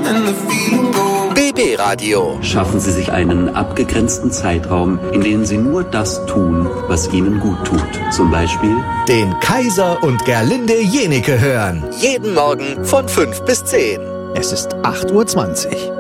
BB Radio. Schaffen Sie sich einen abgegrenzten Zeitraum, in dem Sie nur das tun, was Ihnen gut tut. Zum Beispiel den Kaiser und Gerlinde Jenike hören. Jeden Morgen von 5 bis 10. Es ist 8:20 Uhr.